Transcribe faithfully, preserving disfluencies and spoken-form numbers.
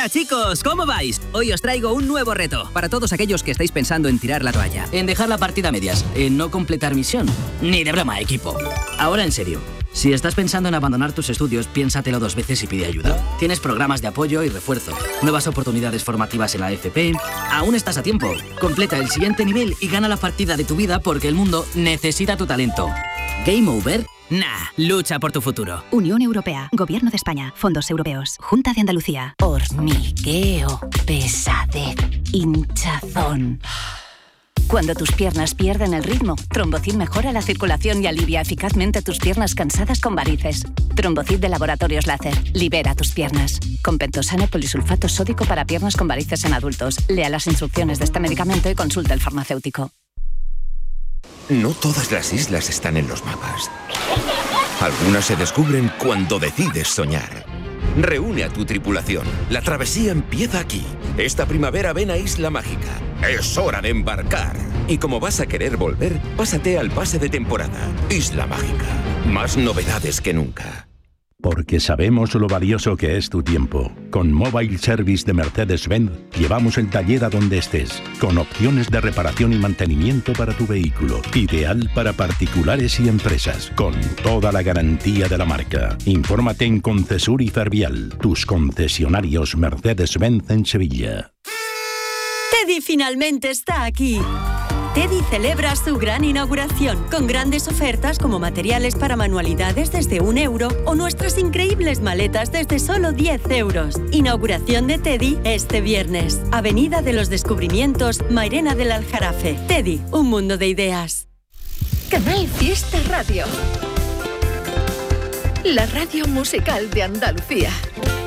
Hola chicos, ¿cómo vais? Hoy os traigo un nuevo reto para todos aquellos que estáis pensando en tirar la toalla. En dejar la partida a medias, en no completar misión. Ni de broma, equipo. Ahora en serio. Si estás pensando en abandonar tus estudios, piénsatelo dos veces y pide ayuda. Tienes programas de apoyo y refuerzo, nuevas oportunidades formativas en la F P. Aún estás a tiempo. Completa el siguiente nivel y gana la partida de tu vida porque el mundo necesita tu talento. ¿Game over? Nah, lucha por tu futuro. Unión Europea, Gobierno de España, Fondos Europeos, Junta de Andalucía. Hormigueo, pesadez, hinchazón. Cuando tus piernas pierden el ritmo, Trombocid mejora la circulación y alivia eficazmente tus piernas cansadas con varices. Trombocid de Laboratorios Láser. Libera tus piernas. Con pentosano polisulfato sódico para piernas con varices en adultos. Lea las instrucciones de este medicamento y consulte al farmacéutico. No todas las islas están en los mapas. Algunas se descubren cuando decides soñar. Reúne a tu tripulación. La travesía empieza aquí. Esta primavera ven a Isla Mágica. Es hora de embarcar. Y como vas a querer volver, pásate al pase de temporada. Isla Mágica. Más novedades que nunca. Porque sabemos lo valioso que es tu tiempo. Con Mobile Service de Mercedes-Benz llevamos el taller a donde estés, con opciones de reparación y mantenimiento para tu vehículo. Ideal para particulares y empresas, con toda la garantía de la marca. Infórmate en Concesur y Fervial, tus concesionarios Mercedes-Benz en Sevilla. Teddy finalmente está aquí. Teddy celebra su gran inauguración con grandes ofertas como materiales para manualidades desde un euro o nuestras increíbles maletas desde solo diez euros. Inauguración de Teddy este viernes. Avenida de los Descubrimientos, Mairena del Aljarafe. Teddy, un mundo de ideas. Canal Fiesta Radio. La radio musical de Andalucía.